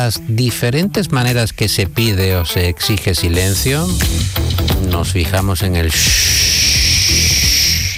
las diferentes maneras que se pide o se exige silencio, nos fijamos en el shh.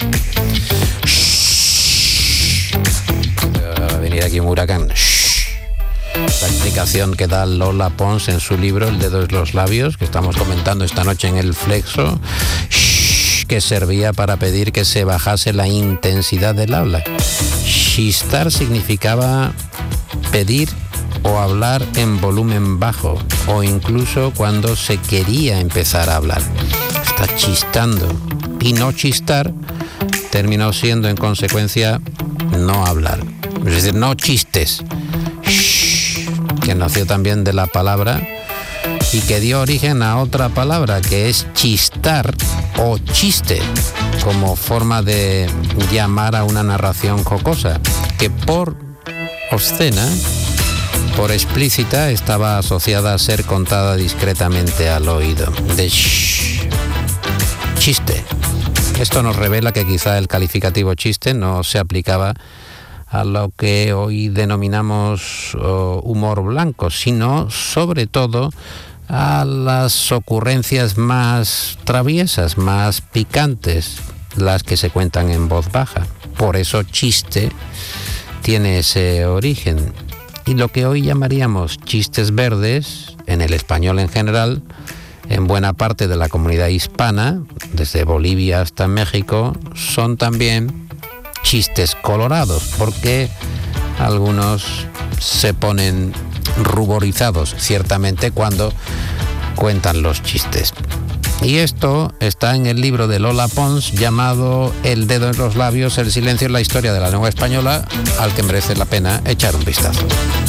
Va a venir aquí un huracán. La explicación que da Lola Pons en su libro El dedo en los labios, que estamos comentando esta noche en El Flexo, que servía para pedir que se bajase la intensidad del habla. Chistar significaba pedir o hablar en volumen bajo, o incluso cuando se quería empezar a hablar. Está chistando. Y no chistar terminó siendo en consecuencia no hablar. Es decir, no chistes. Que nació también de la palabra y que dio origen a otra palabra que es chistar o chiste, como forma de llamar a una narración jocosa, que por obscena, por explícita, estaba asociada a ser contada discretamente al oído. De chiste. Esto nos revela que quizá el calificativo chiste no se aplicaba a lo que hoy denominamos humor blanco, sino sobre todo a las ocurrencias más traviesas, más picantes, las que se cuentan en voz baja. Por eso chiste tiene ese origen. Y lo que hoy llamaríamos chistes verdes, en el español en general, en buena parte de la comunidad hispana, desde Bolivia hasta México, son también chistes colorados, porque algunos se ponen ruborizados, ciertamente, cuando cuentan los chistes. Y esto está en el libro de Lola Pons llamado El dedo en los labios, el silencio en la historia de la lengua española, al que merece la pena echar un vistazo.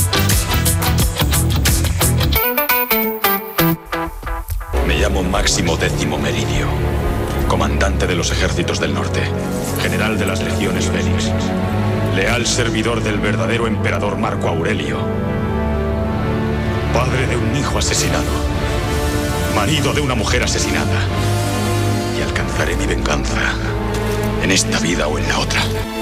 Me llamo Máximo Décimo Meridio, comandante de los ejércitos del norte, general de las legiones Félix, leal servidor del verdadero emperador Marco Aurelio, padre de un hijo asesinado, marido de una mujer asesinada, y alcanzaré mi venganza en esta vida o en la otra.